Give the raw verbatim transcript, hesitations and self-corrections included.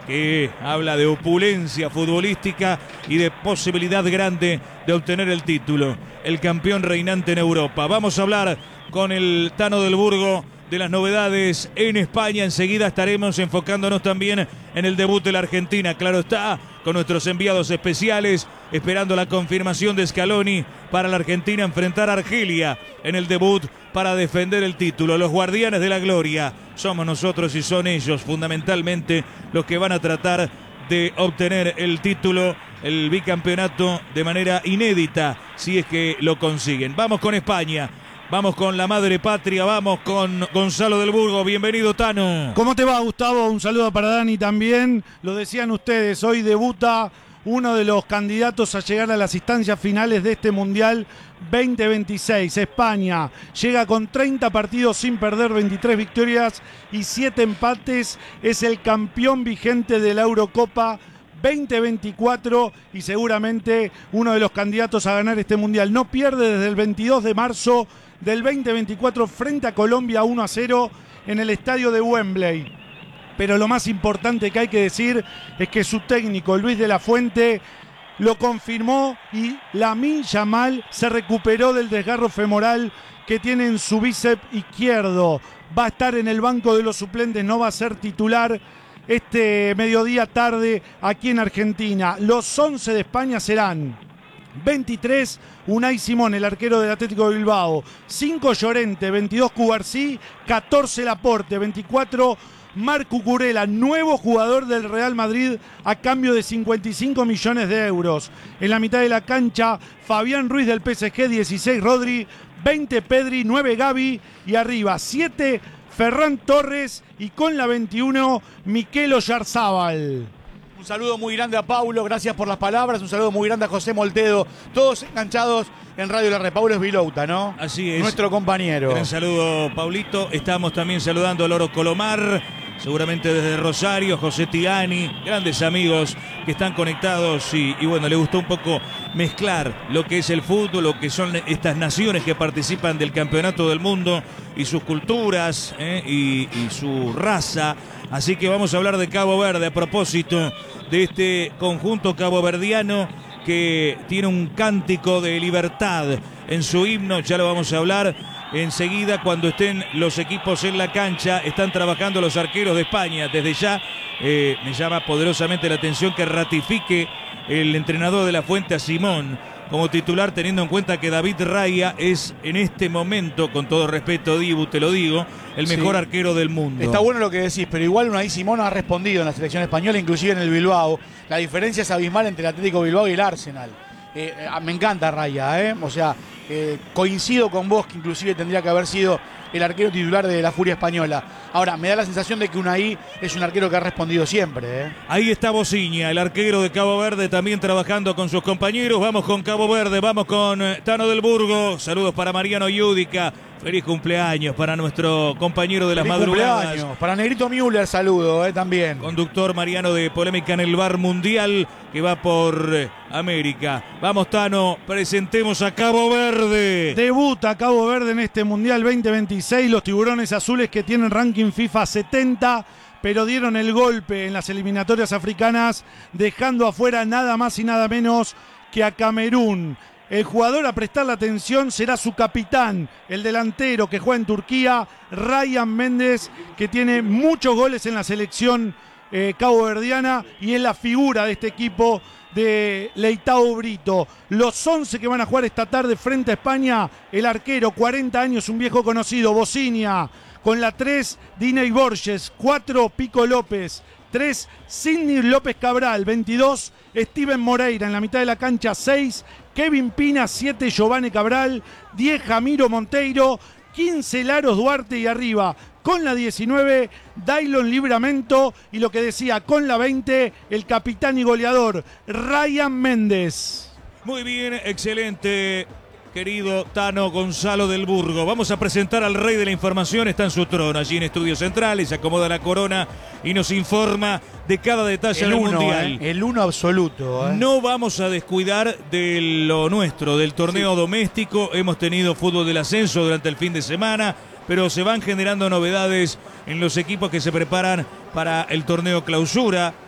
que habla de opulencia futbolística y de posibilidad grande de obtener el título, el campeón reinante en Europa. Vamos a hablar con el Tano del Burgo de las novedades en España. Enseguida estaremos enfocándonos también en el debut de la Argentina, claro está, con nuestros enviados especiales, esperando la confirmación de Scaloni para la Argentina enfrentar a Argelia en el debut para defender el título. Los guardianes de la gloria somos nosotros y son ellos fundamentalmente los que van a tratar de obtener el título, el bicampeonato de manera inédita, si es que lo consiguen. Vamos con España. Vamos con la madre patria, vamos con Gonzalo del Burgo. Bienvenido, Tano. ¿Cómo te va, Gustavo? Un saludo para Dani también. Lo decían ustedes, hoy debuta uno de los candidatos a llegar a las instancias finales de este Mundial veinte veintiséis. España llega con treinta partidos sin perder, veintitrés victorias y siete empates. Es el campeón vigente de la Eurocopa veinte veinticuatro y seguramente uno de los candidatos a ganar este Mundial. No pierde desde el veintidós de marzo del veinte veinticuatro frente a Colombia uno a cero en el estadio de Wembley. Pero lo más importante que hay que decir es que su técnico, Luis de la Fuente, lo confirmó y Lamine Yamal se recuperó del desgarro femoral que tiene en su bíceps izquierdo. Va a estar en el banco de los suplentes, no va a ser titular este mediodía tarde aquí en Argentina. Los once de España serán veintitrés, Unai Simón, el arquero del Atlético de Bilbao, cinco Llorente, veintidós Cubarsí, catorce Laporte, veinticuatro Marc Cucurella, nuevo jugador del Real Madrid a cambio de cincuenta y cinco millones de euros. En la mitad de la cancha, Fabián Ruiz del P S G, dieciséis Rodri, veinte Pedri, nueve Gavi y arriba siete Ferran Torres y con la veintiuno Mikel Oyarzábal. Un saludo muy grande a Paulo, gracias por las palabras. Un saludo muy grande a José Moltedo. Todos enganchados en Radio La Red. Paulo es Vilouta, ¿no? Así es. Nuestro compañero. Un saludo, Paulito. Estamos también saludando a Loro Colomar, seguramente desde Rosario, José Tigani, grandes amigos que están conectados y, y bueno, le gustó un poco mezclar lo que es el fútbol, lo que son estas naciones que participan del campeonato del mundo y sus culturas eh, y, y su raza. Así que vamos a hablar de Cabo Verde a propósito de este conjunto caboverdiano que tiene un cántico de libertad en su himno. Ya lo vamos a hablar enseguida cuando estén los equipos en la cancha. Están trabajando los arqueros de España. Desde ya eh, me llama poderosamente la atención que ratifique el entrenador de la Fuente a Simón como titular, teniendo en cuenta que David Raya es en este momento, con todo respeto, Dibu, te lo digo, el mejor sí. arquero del mundo. Está bueno lo que decís, pero igual Unai Simón ha respondido en la selección española, inclusive en el Bilbao. La diferencia es abismal entre el Atlético Bilbao y el Arsenal. Eh, eh, me encanta Raya, ¿eh? O sea, eh, coincido con vos que inclusive tendría que haber sido el arquero titular de la Furia Española. Ahora, me da la sensación de que Unai es un arquero que ha respondido siempre, ¿eh? Ahí está Bociña, el arquero de Cabo Verde, también trabajando con sus compañeros. Vamos con Cabo Verde, vamos con Tano del Burgo. Saludos para Mariano Yudica. Feliz cumpleaños para nuestro compañero de las Feliz madrugadas. Cumpleaños. Para Negrito Müller, saludo eh, también. Conductor Mariano de Polémica en el Bar Mundial, que va por América. Vamos, Tano, presentemos a Cabo Verde. Debuta Cabo Verde en este Mundial veinte veintiséis. Los tiburones azules que tienen ranking FIFA setenta, pero dieron el golpe en las eliminatorias africanas, dejando afuera nada más y nada menos que a Camerún. El jugador a prestarle atención será su capitán, el delantero que juega en Turquía, Ryan Méndez, que tiene muchos goles en la selección eh, caboverdiana y es la figura de este equipo de Leitao Brito. Los once que van a jugar esta tarde frente a España: el arquero, cuarenta años, un viejo conocido, Bociña. Con la tres, Diney Borges. cuatro, Pico López. tres, Sidney López Cabral. veintidós, Steven Moreira. En la mitad de la cancha, seis, Kevin Pina. siete, Giovanni Cabral. diez, Jamiro Monteiro. quince, Laros Duarte. Y arriba, con la diecinueve, Dailon Libramento. Y lo que decía, con la veinte, el capitán y goleador, Ryan Méndez. Muy bien, excelente, querido Tano Gonzalo del Burgo. Vamos a presentar al rey de la información. Está en su trono, allí en Estudios Centrales, se acomoda la corona y nos informa de cada detalle del Mundial. Eh, el uno absoluto. Eh. No vamos a descuidar de lo nuestro, del torneo sí. doméstico. Hemos tenido fútbol del ascenso durante el fin de semana, pero se van generando novedades en los equipos que se preparan para el torneo clausura.